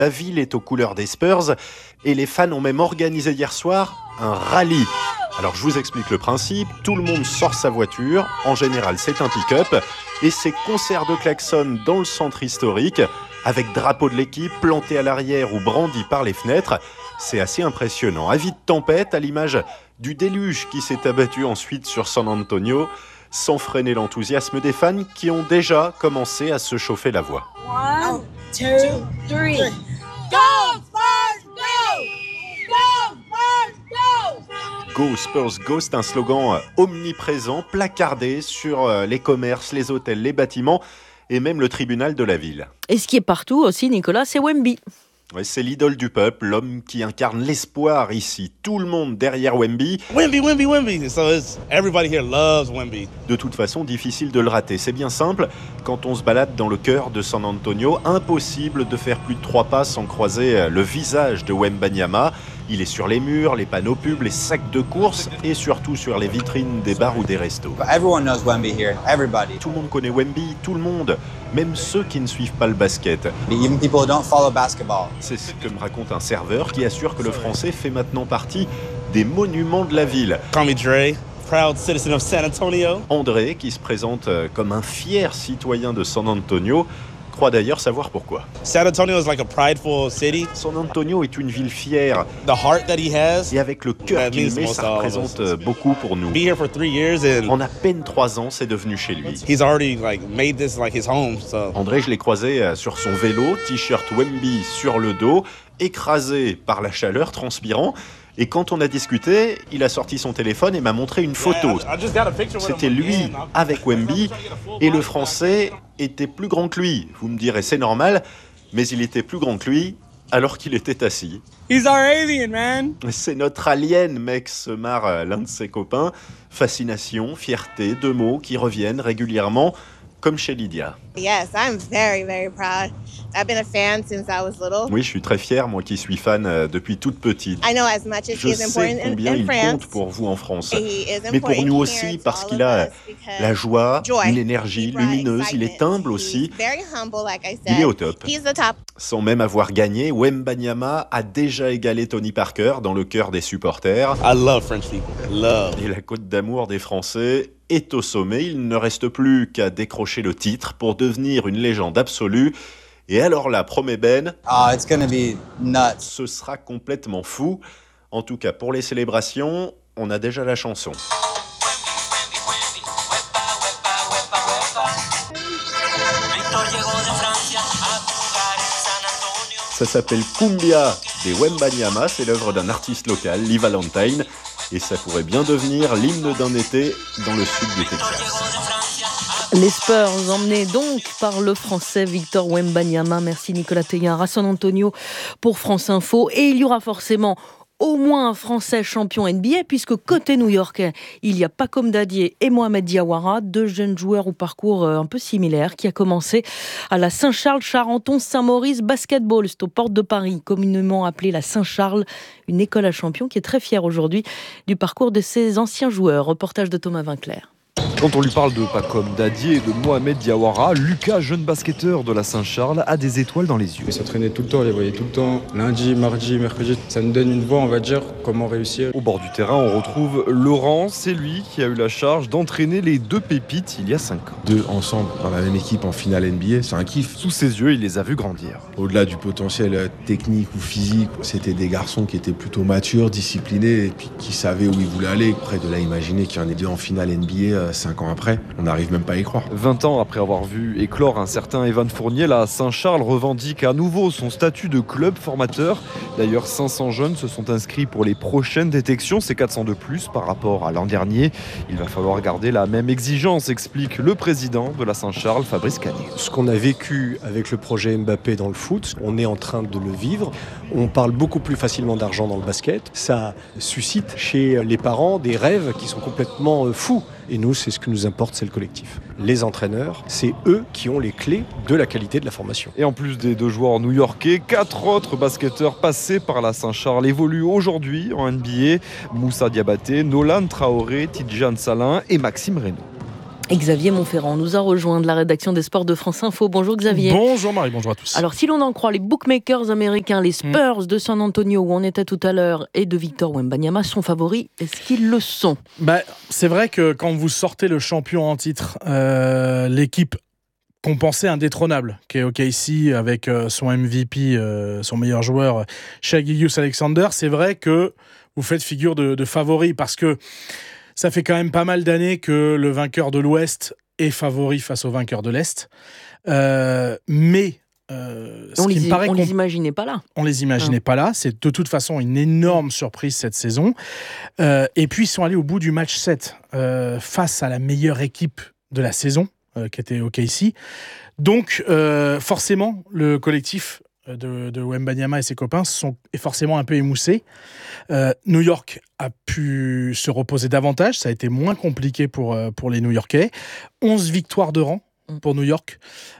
La ville est aux couleurs des Spurs et les fans ont même organisé hier soir un rallye. Alors je vous explique le principe, tout le monde sort sa voiture, en général c'est un pick-up, et c'est concert de klaxons dans le centre historique, avec drapeau de l'équipe planté à l'arrière ou brandi par les fenêtres. C'est assez impressionnant. Avis de tempête à l'image du déluge qui s'est abattu ensuite sur San Antonio, sans freiner l'enthousiasme des fans qui ont déjà commencé à se chauffer la voix. 1, 2, 3. Go Spurs, go! Go Spurs, go! Go Spurs Go, c'est un slogan omniprésent, placardé sur les commerces, les hôtels, les bâtiments et même le tribunal de la ville. Et ce qui est partout aussi, Nicolas, c'est Wemby. Ouais, c'est l'idole du peuple, l'homme qui incarne l'espoir ici. Tout le monde derrière Wemby. Wemby, Wemby, Wemby. So everybody here loves Wemby. De toute façon, difficile de le rater. C'est bien simple, quand on se balade dans le cœur de San Antonio, impossible de faire plus de 3 pas sans croiser le visage de Wembanyama. Il est sur les murs, les panneaux pubs, les sacs de course et surtout sur les vitrines des bars ou des restos. Everyone knows Wemby here, everybody. Tout le monde connaît Wemby, tout le monde, même ceux qui ne suivent pas le basket. Even people who don't follow basketball. C'est ce que me raconte un serveur qui assure que le français fait maintenant partie des monuments de la ville. Call me Dre, proud citizen of San Antonio. André, qui se présente comme un fier citoyen de San Antonio, croit d'ailleurs savoir pourquoi. San Antonio is like a prideful city. San Antonio est une ville fière. The heart that he has. Et avec le cœur qu'il met, ça représente beaucoup pour nous. Be here for 3 years and en à peine 3 ans, c'est devenu chez lui. He's already made this his home. So. André, je l'ai croisé sur son vélo, t-shirt Wemby sur le dos, écrasé par la chaleur, transpirant. Et quand on a discuté, il a sorti son téléphone et m'a montré une photo. C'était lui avec Wemby et le français était plus grand que lui. Vous me direz, c'est normal, mais il était plus grand que lui alors qu'il était assis. He's our alien, man. C'est notre alien, mec, se marre l'un de ses copains. Fascination, fierté, 2 mots qui reviennent régulièrement, comme chez Lydia. Yes, I'm very, very proud. I've been a fan since I was little. Oui, je suis très fier, moi qui suis fan depuis toute petite. I know as much as je he is sais important combien in il France. compte pour vous en France. He is Mais pour important nous here aussi, to parce all qu'il of a us because la joie, joy, l'énergie bright, lumineuse, il est excitement. humble aussi. He's very humble, like I Il said. est au top. He's the top. Sans même avoir gagné, Wembanyama a déjà égalé Tony Parker dans le cœur des supporters. I love French people. Love. Et la côte d'amour des Français est au sommet. Il ne reste plus qu'à décrocher le titre pour devenir une légende absolue. Et alors là, promet Ben, It's gonna be nuts. ce sera complètement fou. En tout cas, pour les célébrations, on a déjà la chanson. Ça s'appelle Cumbia des Wembanyama, c'est l'œuvre d'un artiste local, Lee Valentine, et ça pourrait bien devenir l'hymne d'un été dans le sud du Texas. Les Spurs emmenés donc par le français Victor Wembanyama. Merci Nicolas Teillard à San Antonio pour France Info. Et il y aura forcément au moins un Français champion NBA, puisque côté new-yorkais, il y a Pacom Dadier et Mohamed Diawara, 2 jeunes joueurs au parcours un peu similaire, qui a commencé à la Saint-Charles-Charenton-Saint-Maurice Basketball. C'est aux portes de Paris, communément appelée la Saint-Charles, une école à champions qui est très fière aujourd'hui du parcours de ses anciens joueurs. Reportage de Thomas Vinclair. Quand on lui parle de Pacom Dadier et de Mohamed Diawara, Lucas, jeune basketteur de la Saint-Charles, a des étoiles dans les yeux. Ils s'entraînaient tout le temps, on les voyait tout le temps. Lundi, mardi, mercredi, ça nous donne une voie, on va dire, comment réussir. Au bord du terrain, on retrouve Laurent. C'est lui qui a eu la charge d'entraîner les 2 pépites il y a 5 ans. 2 ensemble dans la même équipe en finale NBA, c'est un kiff. Sous ses yeux, il les a vus grandir. Au-delà du potentiel technique ou physique, c'était des garçons qui étaient plutôt matures, disciplinés et puis qui savaient où ils voulaient aller. Près de là, imaginer qu'il y en ait 2 en finale NBA 5 ans après, on n'arrive même pas à y croire. 20 ans après avoir vu éclore un certain Evan Fournier, la Saint-Charles revendique à nouveau son statut de club formateur. D'ailleurs, 500 jeunes se sont inscrits pour les prochaines détections. C'est 400 de plus par rapport à l'an dernier. Il va falloir garder la même exigence, explique le président de la Saint-Charles, Fabrice Canet. Ce qu'on a vécu avec le projet Mbappé dans le foot, on est en train de le vivre. On parle beaucoup plus facilement d'argent dans le basket. Ça suscite chez les parents des rêves qui sont complètement fous. Et nous, c'est ce que nous importe, c'est le collectif. Les entraîneurs, c'est eux qui ont les clés de la qualité de la formation. Et en plus des 2 joueurs new-yorkais, 4 autres basketteurs passés par la Saint-Charles évoluent aujourd'hui en NBA. Moussa Diabaté, Nolan Traoré, Tidjane Salin et Maxime Reynaud. Et Xavier Montferrand nous a rejoint de la rédaction des sports de France Info. Bonjour Xavier. Bonjour Marie, bonjour à tous. Alors si l'on en croit les bookmakers américains, les Spurs de San Antonio où on était tout à l'heure et de Victor Wembanyama sont favoris. Est-ce qu'ils le sont ? C'est vrai que quand vous sortez le champion en titre, l'équipe qu'on pensait indétrônable, qui est OKC avec son MVP, son meilleur joueur, Shai Gilgeous-Alexander, c'est vrai que vous faites figure de favori parce que ça fait quand même pas mal d'années que le vainqueur de l'Ouest est favori face au vainqueur de l'Est. Mais on les imaginait pas là. On les imaginait pas là. C'est de toute façon une énorme surprise cette saison. Et puis ils sont allés au bout du match 7 face à la meilleure équipe de la saison, qui était OKC. Donc forcément, le collectif de Wembanyama et ses copains est forcément un peu émoussé. New York a pu se reposer davantage. Ça a été moins compliqué pour les New-Yorkais. 11 victoires de rang pour New York.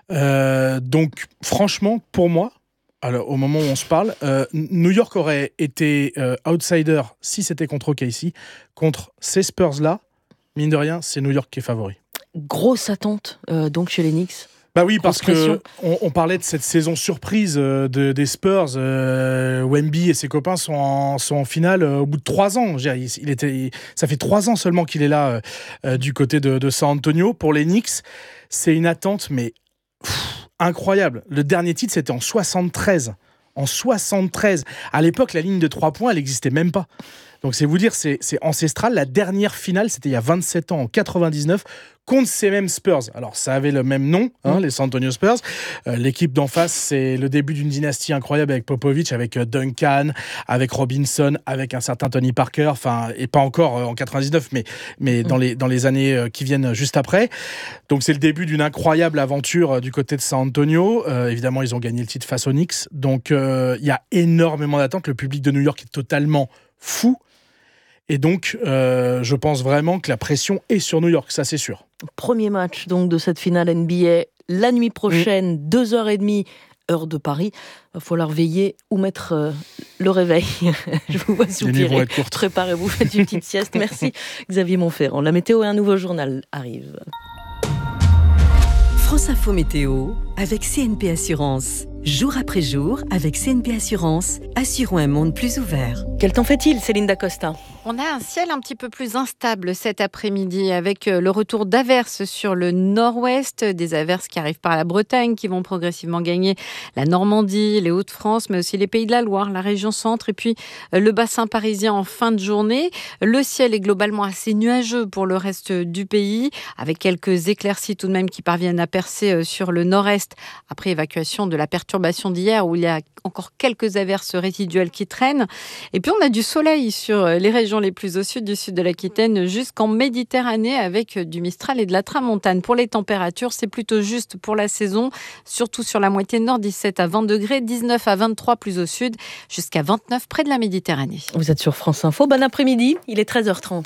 Donc franchement, pour moi, alors, au moment où on se parle, New York aurait été outsider si c'était contre OKC. Contre ces Spurs-là, mine de rien, c'est New York qui est favori. Grosse attente donc chez les Knicks. Oui, parce qu'on parlait de cette saison surprise des Spurs. Wemby et ses copains sont en finale au bout de 3 ans. Ça fait 3 ans seulement qu'il est là du côté de San Antonio. Pour les Knicks, c'est une attente mais incroyable. Le dernier titre, c'était en 73. En 73. À l'époque, la ligne de 3 points, elle n'existait même pas. Donc c'est vous dire, c'est ancestral. La dernière finale, c'était il y a 27 ans, en 99, contre ces mêmes Spurs. Alors ça avait le même nom, les San Antonio Spurs. L'équipe d'en face, c'est le début d'une dynastie incroyable avec Popovich, avec Duncan, avec Robinson, avec un certain Tony Parker, et pas encore en 99, mais dans les années qui viennent juste après. Donc c'est le début d'une incroyable aventure du côté de San Antonio. Évidemment, ils ont gagné le titre face aux Knicks. Donc il y a énormément d'attentes. Le public de New York est totalement fou. Et donc, je pense vraiment que la pression est sur New York, ça c'est sûr. Premier match donc de cette finale NBA, la nuit prochaine, 2h30, heure de Paris. Il va falloir veiller ou mettre le réveil. Je vous vois soupirer. Préparez-vous, faites une petite sieste. Merci Xavier Montferrand. La météo et un nouveau journal arrivent. France Info Météo avec CNP Assurance. Jour après jour, avec CNP Assurance, assurons un monde plus ouvert. Quel temps fait-il, Céline Dacosta ? On a un ciel un petit peu plus instable cet après-midi avec le retour d'averses sur le nord-ouest, des averses qui arrivent par la Bretagne, qui vont progressivement gagner la Normandie, les Hauts-de-France, mais aussi les Pays de la Loire, la région centre et puis le bassin parisien en fin de journée. Le ciel est globalement assez nuageux pour le reste du pays, avec quelques éclaircies tout de même qui parviennent à percer sur le nord-est après évacuation de la perturbation d'hier où il y a encore quelques averses résiduelles qui traînent. Et puis on a du soleil sur les régions les plus au sud, du sud de l'Aquitaine jusqu'en Méditerranée avec du Mistral et de la Tramontane. Pour les températures, c'est plutôt juste pour la saison, surtout sur la moitié nord, 17 à 20 degrés, 19 à 23 plus au sud, jusqu'à 29 près de la Méditerranée. Vous êtes sur France Info, bon après-midi, il est 13h30.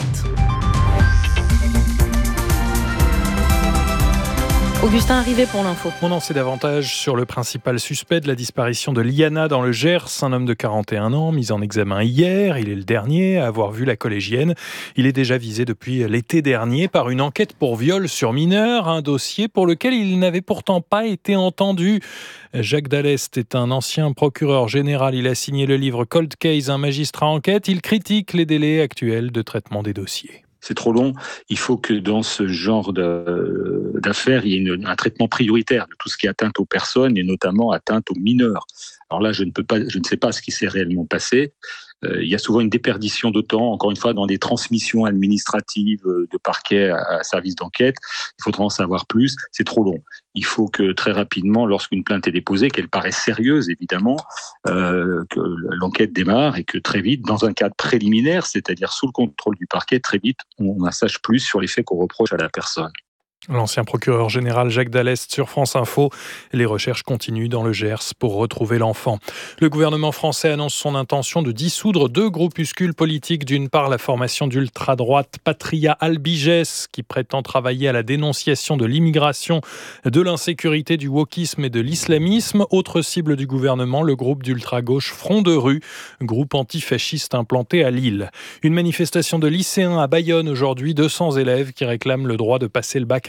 Augustin Arrivé pour l'info. On en sait davantage sur le principal suspect de la disparition de Liana dans le Gers, un homme de 41 ans, mis en examen hier. Il est le dernier à avoir vu la collégienne. Il est déjà visé depuis l'été dernier par une enquête pour viol sur mineur, un dossier pour lequel il n'avait pourtant pas été entendu. Jacques Dallest est un ancien procureur général. Il a signé le livre Cold Case, un magistrat enquête. Il critique les délais actuels de traitement des dossiers. C'est trop long. Il faut que dans ce genre d'affaires, il y ait un traitement prioritaire de tout ce qui est atteinte aux personnes et notamment atteinte aux mineurs. Alors là, je ne sais pas ce qui s'est réellement passé. Il y a souvent une déperdition de temps, encore une fois, dans les transmissions administratives de parquet à service d'enquête. Il faudra en savoir plus. C'est trop long. Il faut que très rapidement, lorsqu'une plainte est déposée, qu'elle paraisse sérieuse, évidemment, que l'enquête démarre et que très vite, dans un cadre préliminaire, c'est-à-dire sous le contrôle du parquet, très vite, on en sache plus sur les faits qu'on reproche à la personne. L'ancien procureur général Jacques Dallest sur France Info. Les recherches continuent dans le Gers pour retrouver l'enfant. Le gouvernement français annonce son intention de dissoudre 2 groupuscules politiques. D'une part, la formation d'ultra-droite Patria Albiges, qui prétend travailler à la dénonciation de l'immigration, de l'insécurité, du wokisme et de l'islamisme. Autre cible du gouvernement, le groupe d'ultra-gauche Front de rue, groupe antifasciste implanté à Lille. Une manifestation de lycéens à Bayonne aujourd'hui, 200 élèves qui réclament le droit de passer le bac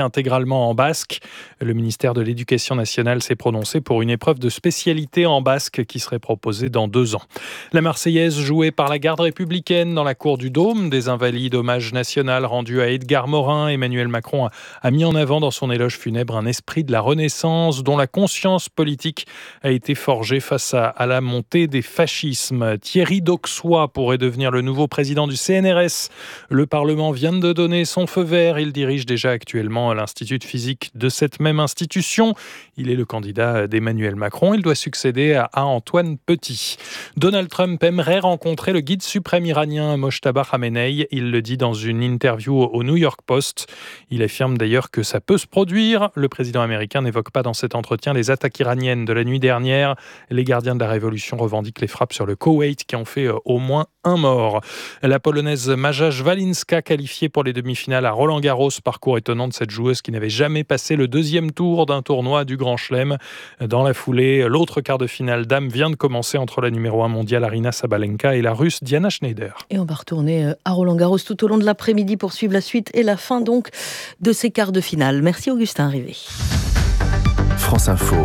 intégralement en basque. Le ministère de l'Éducation nationale s'est prononcé pour une épreuve de spécialité en basque qui serait proposée dans 2 ans. La Marseillaise jouée par la garde républicaine dans la cour du Dôme, des Invalides, hommage national rendu à Edgar Morin. Emmanuel Macron a mis en avant dans son éloge funèbre un esprit de la Renaissance dont la conscience politique a été forgée face à la montée des fascismes. Thierry Dauxois pourrait devenir le nouveau président du CNRS. Le Parlement vient de donner son feu vert. Il dirige déjà actuellement l'Institut de physique de cette même institution. Il est le candidat d'Emmanuel Macron. Il doit succéder à Antoine Petit. Donald Trump aimerait rencontrer le guide suprême iranien Mojtaba Khamenei. Il le dit dans une interview au New York Post. Il affirme d'ailleurs que ça peut se produire. Le président américain n'évoque pas dans cet entretien les attaques iraniennes de la nuit dernière. Les gardiens de la révolution revendiquent les frappes sur le Koweït qui ont fait au moins un mort. La Polonaise Maja Szwalinska qualifiée pour les demi-finales à Roland-Garros. Parcours étonnant de cette joueuse qui n'avait jamais passé le 2e tour d'un tournoi du Grand Chelem. Dans la foulée, l'autre quart de finale dames vient de commencer entre la numéro 1 mondiale Aryna Sabalenka et la Russe Diana Schneider. Et on va retourner à Roland-Garros tout au long de l'après-midi pour suivre la suite et la fin donc de ces quarts de finale. Merci Augustin Rivet. France Info,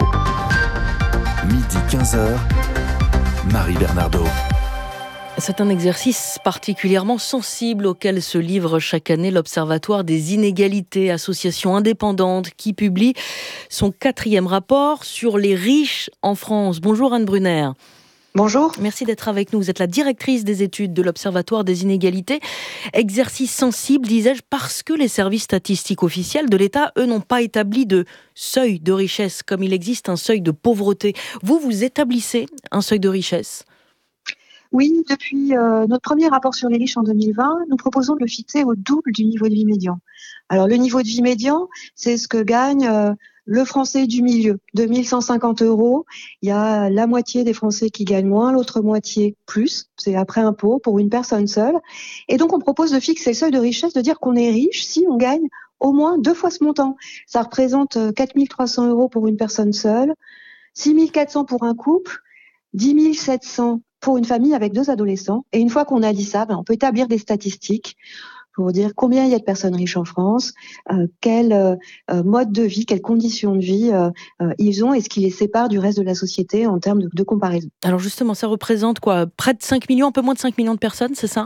midi 15h, Marie Bernardo. C'est un exercice particulièrement sensible auquel se livre chaque année l'Observatoire des inégalités, association indépendante qui publie son 4e rapport sur les riches en France. Bonjour Anne Brunner. Bonjour. Merci d'être avec nous. Vous êtes la directrice des études de l'Observatoire des inégalités. Exercice sensible, disais-je, parce que les services statistiques officiels de l'État, eux, n'ont pas établi de seuil de richesse, comme il existe un seuil de pauvreté. Vous établissez un seuil de richesse ? Oui, depuis notre premier rapport sur les riches en 2020, nous proposons de le fixer au double du niveau de vie médian. Alors le niveau de vie médian, c'est ce que gagne le Français du milieu, 2150 €. Il y a la moitié des Français qui gagnent moins, l'autre moitié plus, c'est après impôt pour une personne seule. Et donc on propose de fixer le seuil de richesse, de dire qu'on est riche si on gagne au moins 2 fois ce montant. Ça représente 4300 € pour une personne seule, 6400 pour un couple, 10 700 pour une famille avec 2 adolescents. Et une fois qu'on a dit ça, on peut établir des statistiques pour dire combien il y a de personnes riches en France, quel mode de vie, quelles conditions de vie ils ont et ce qui les sépare du reste de la société en termes de comparaison. Alors justement, ça représente quoi ? Près de 5 millions, un peu moins de 5 millions de personnes, c'est ça ?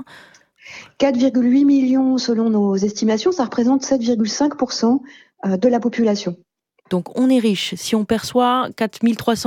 4,8 millions selon nos estimations, ça représente 7,5% de la population. Donc on est riche si on perçoit 4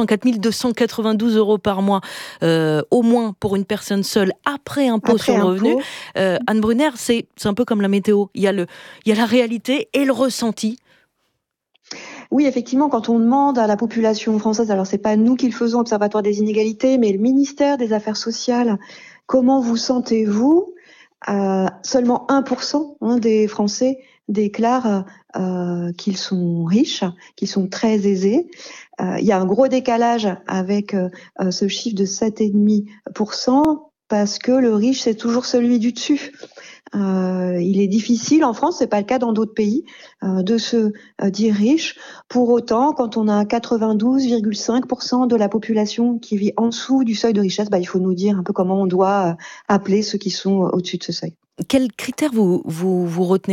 292 € par mois, au moins pour une personne seule, après impôt sur le revenu. Anne Brunner, c'est un peu comme la météo. Il y a la réalité et le ressenti. Oui, effectivement, quand on demande à la population française, alors c'est pas nous qui le faisons, Observatoire des inégalités, mais le ministère des Affaires sociales, comment vous sentez-vous ? Seulement 1% des Français déclarent qu'ils sont riches, qu'ils sont très aisés. Il y a un gros décalage avec ce chiffre de 7,5% parce que le riche, c'est toujours celui du dessus. Il est difficile en France, c'est pas le cas dans d'autres pays, de se dire riche. Pour autant, quand on a 92,5% de la population qui vit en dessous du seuil de richesse, il faut nous dire un peu comment on doit appeler ceux qui sont au-dessus de ce seuil. Quels critères vous retenez ?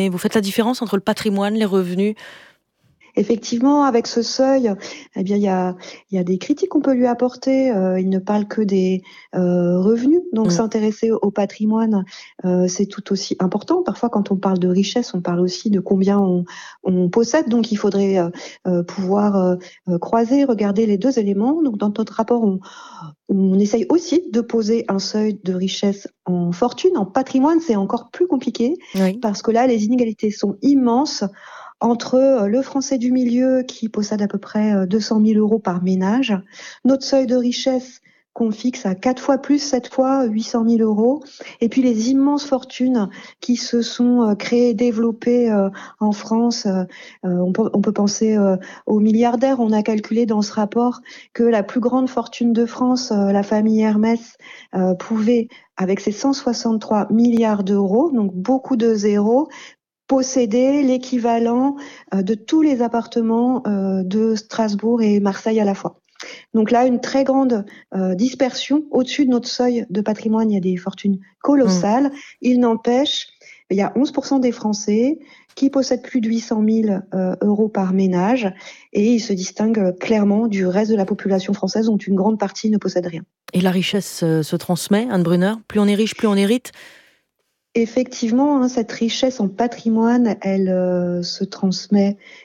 Vous faites la différence entre le patrimoine, les revenus ? Effectivement, avec ce seuil, il y a des critiques qu'on peut lui apporter. Il ne parle que des revenus. Donc, s'intéresser au patrimoine, c'est tout aussi important. Parfois, quand on parle de richesse, on parle aussi de combien on possède. Donc, il faudrait pouvoir croiser, regarder les 2 éléments. Donc, dans notre rapport, on essaye aussi de poser un seuil de richesse en fortune. En patrimoine, c'est encore plus compliqué parce que là, les inégalités sont immenses entre le Français du milieu qui possède à peu près 200 000 € par ménage, notre seuil de richesse qu'on fixe à 4 fois plus, 7 fois 800 000 €, et puis les immenses fortunes qui se sont créées, développées en France. On peut penser aux milliardaires. On a calculé dans ce rapport que la plus grande fortune de France, la famille Hermès, pouvait, avec ses 163 milliards d'euros, donc beaucoup de zéros, posséder l'équivalent de tous les appartements de Strasbourg et Marseille à la fois. Donc là, une très grande dispersion. Au-dessus de notre seuil de patrimoine, il y a des fortunes colossales. Il n'empêche, il y a 11% des Français qui possède plus de 800 000 euros par ménage, et il se distingue clairement du reste de la population française dont une grande partie ne possède rien. Et la richesse se transmet, Anne Brunner? Plus on est riche, plus on hérite? Effectivement, cette richesse en patrimoine, elle se transmet